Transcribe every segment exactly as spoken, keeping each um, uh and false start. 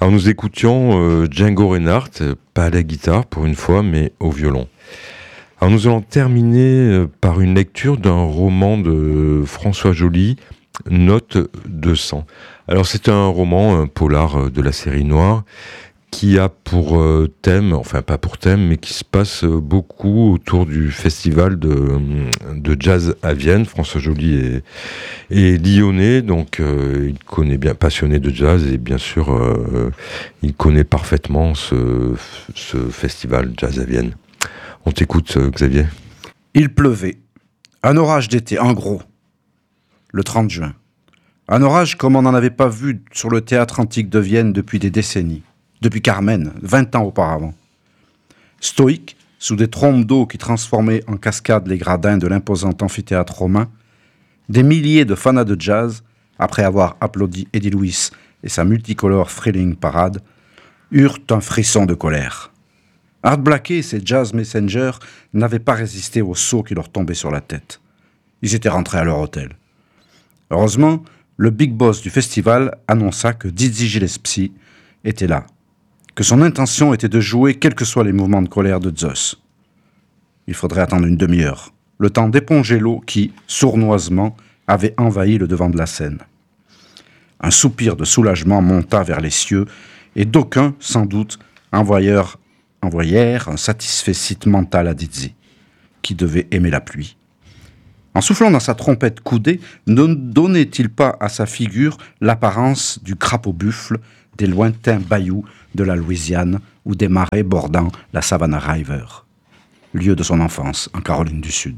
Alors nous écoutions euh, Django Reinhardt, pas à la guitare pour une fois, mais au violon. Alors nous allons terminer euh, par une lecture d'un roman de François Joly, Note deux cents. Alors c'est un roman, un polar euh, de la série noire, qui a pour euh, thème, enfin pas pour thème, mais qui se passe euh, beaucoup autour du festival de, de jazz à Vienne. François Joly est, est lyonnais, donc euh, il connaît bien, passionné de jazz, et bien sûr, euh, il connaît parfaitement ce, ce festival jazz à Vienne. On t'écoute, euh, Xavier. Il pleuvait. Un orage d'été, en gros. Le trente juin. Un orage comme on n'en avait pas vu sur le théâtre antique de Vienne depuis des décennies. Depuis Carmen, vingt ans auparavant. Stoïque, sous des trompes d'eau qui transformaient en cascades les gradins de l'imposant amphithéâtre romain, des milliers de fanas de jazz, après avoir applaudi Eddie Louis et sa multicolore thrilling parade, eurent un frisson de colère. Art Blakey et ses jazz messengers n'avaient pas résisté au saut qui leur tombait sur la tête. Ils étaient rentrés à leur hôtel. Heureusement, le big boss du festival annonça que Dizzy Gillespie était là, que son intention était de jouer quels que soient les mouvements de colère de Zeus. Il faudrait attendre une demi-heure, le temps d'éponger l'eau qui, sournoisement, avait envahi le devant de la scène. Un soupir de soulagement monta vers les cieux, et d'aucuns, sans doute, envoyèrent, envoyèrent un satisfecit mental à Dizzy, qui devait aimer la pluie. En soufflant dans sa trompette coudée, ne donnait-il pas à sa figure l'apparence du crapaud buffle des lointains bayous de la Louisiane ou des marais bordant la Savannah River, lieu de son enfance en Caroline du Sud.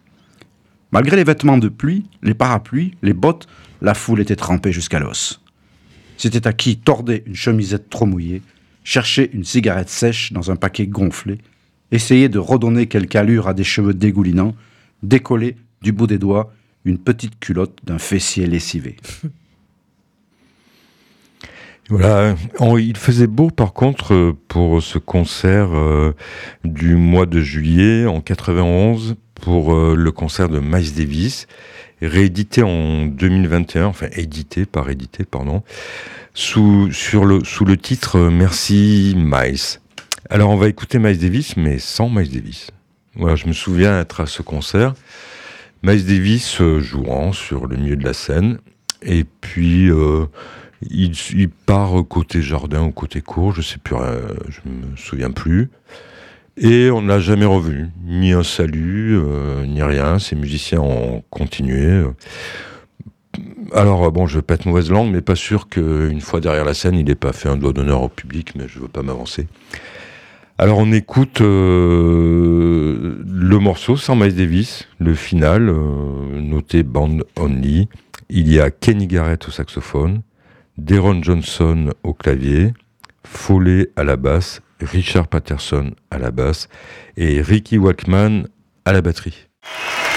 Malgré les vêtements de pluie, les parapluies, les bottes, la foule était trempée jusqu'à l'os. C'était à qui tordait une chemisette trop mouillée, cherchait une cigarette sèche dans un paquet gonflé, essayait de redonner quelque allure à des cheveux dégoulinants, décoller du bout des doigts une petite culotte d'un fessier lessivé. Voilà, il faisait beau par contre pour ce concert euh, du mois de juillet en quatre-vingt-onze pour euh, le concert de Miles Davis, réédité en deux mille vingt et un, enfin édité, pas réédité, pardon, sous, sur le, sous le titre euh, Merci Miles. Alors on va écouter Miles Davis, mais sans Miles Davis. Voilà, je me souviens être à ce concert, Miles Davis euh, jouant sur le milieu de la scène, et puis euh, il, il part côté jardin ou côté cour, je sais plus, euh, je me souviens plus, et on ne l'a jamais revu, ni un salut, euh, ni rien. Ces musiciens ont continué. Alors bon, je vais pas être mauvaise langue, mais pas sûr qu'une fois derrière la scène, il n'ait pas fait un doigt d'honneur au public, mais je veux pas m'avancer. Alors on écoute euh, le morceau sans Miles Davis, le final, euh, noté band only. Il y a Kenny Garrett au saxophone, Deron Johnson au clavier, Foley à la basse, Richard Patterson à la basse et Ricky Wakeman à la batterie.